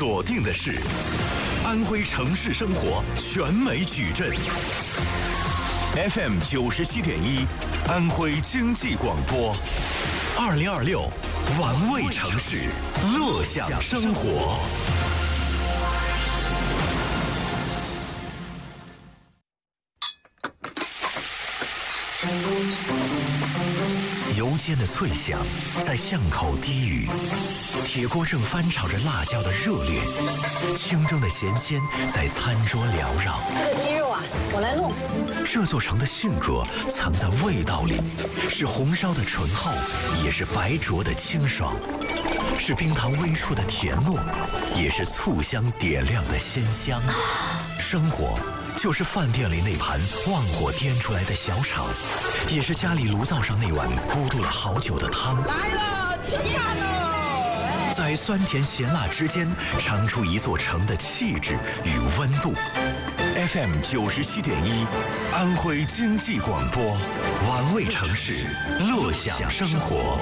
锁定的是安徽城市生活全美矩阵 FM 97.1，安徽经济广播，2026玩味城市，乐享生活。油煎的脆响在巷口低语，铁锅正翻炒着辣椒的热烈，清蒸的咸鲜在餐桌缭绕。 这个鸡肉啊，我来弄。 这座城的性格藏在味道里，是红烧的醇厚，也是白灼的清爽，是冰糖微出的甜糯，也是醋香点亮的鲜香。生活就是饭店里那盘旺火颠出来的小炒，也是家里炉灶上那碗咕嘟了好久的汤。 来了，吃饭喽！ 在酸甜咸辣之间，尝出一座城的气质与温度。FM 97.1，安徽经济广播，玩味城市，乐享生活。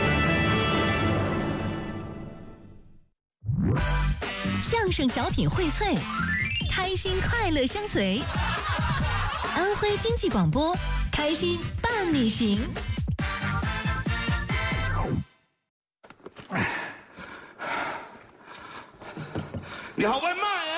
相声小品荟萃，开心快乐相随。安徽经济广播，开心伴你行。 你好，外卖啊！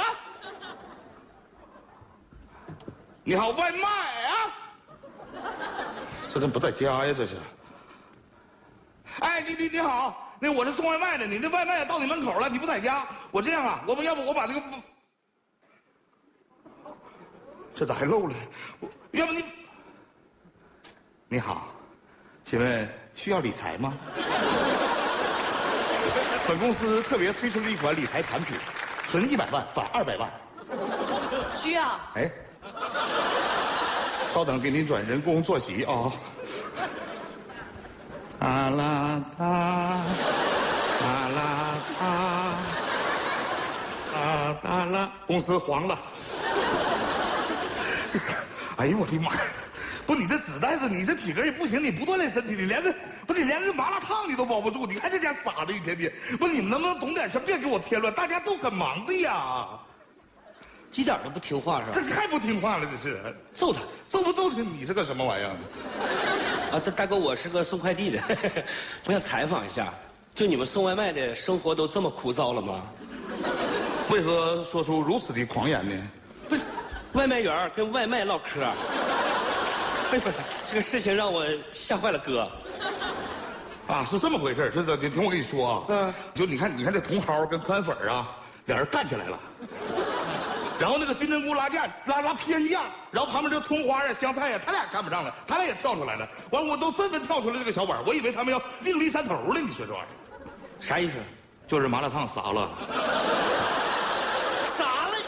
你好，外卖啊！这怎么不在家呀？这是。哎，你好，那我是送外卖的，你那外卖到你门口了，你不在家，我这样啊，要不我把这个，这咋还漏了？要不你好，请问需要理财吗？本公司特别推出了一款理财产品，存100万返200万。 需要。 哎，稍等，给您转人工坐席啊。阿拉达，阿拉达，阿达拉，公司黄了。这是，哎呦我的妈！不，你这纸袋子，你这体格也不行，你不锻炼身体，你连个麻辣烫你都包不住，你看这家傻的一天天。不，你们能不能懂点事，别给我添乱，大家都很忙的呀。 一点都不听话是吧？ 这太不听话了，这是。 揍他！ 揍不揍他？你是个什么玩意儿？ 啊，大哥，我是个送快递的，我想采访一下，就你们送外卖的生活都这么枯燥了吗？ 为何说出如此的狂言呢？ 不是，外卖员跟外卖唠嗑，哎呦，这个事情让我吓坏了哥。 啊，是这么回事，你听我跟你说啊，就你看这茼蒿跟宽粉啊，俩人干起来了。然后那个金针菇拉偏架，然后旁边这个葱花啊、香菜啊，他俩干不上了，他俩也跳出来了。完，我都纷纷跳出来这个小碗，我以为他们要另立山头了。你说这玩意儿啥意思？ 就是麻辣烫洒了， 洒了。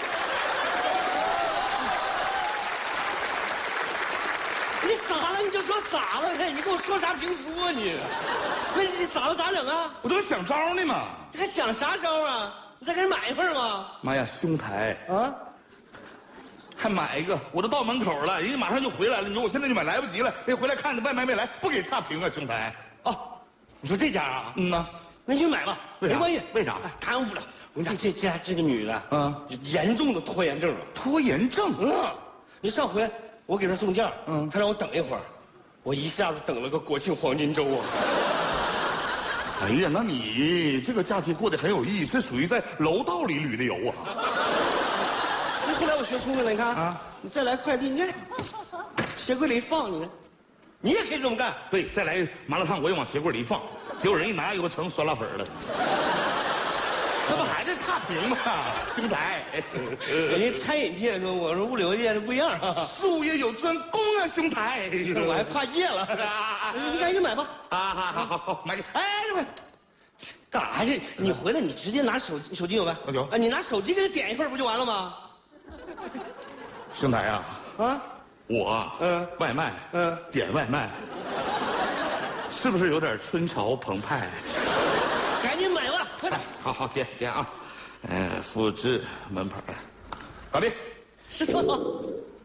你洒了你就说洒了呗，你给我说啥评书啊你？那你洒了咋整啊？ 我都想招呢嘛。 你还想啥招啊？你再给人买一份吗？ 妈呀，兄台啊！ 还买一个，我都到门口了，人家马上就回来了。你说我现在就买来不及了，人回来看着外卖没来，不给差评啊，兄台。 哦，你说这家啊？ 嗯呐， 那你就买吧，没关系。 为啥？ 耽误了。我跟你讲，这个女的，严重的拖延症了。 拖延症？ 你上回我给她送件，她让我等一会儿，我一下子等了个国庆黄金周啊。 哎呀，那你这个假期过得很有意义，是属于在楼道里旅的游啊。 所以后来我学聪明了，你看啊，你再来快递，你看鞋柜里一放，你也可以这么干。 对，再来麻辣烫，我也往鞋柜里一放，结果人一拿以后成酸辣粉了。那不还是差评吗，兄台？ 人家餐饮界跟我说物流界是不一样啊， 术业有专攻啊，兄台。 我还跨界了，你赶紧买吧。 好，买。 哎，干啥去？你回来你直接拿手机有没？ 有。 啊，你拿手机给他点一份不就完了吗？ 兄台啊，我外卖点外卖，是不是有点春潮澎湃？ 赶紧买吧，快点。 好，点啊，复制门牌，搞定。 是说好。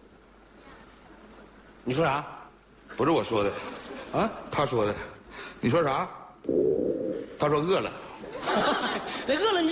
你说啥？ 不是我说的，他说的。你说啥？他说饿了。 那饿了你。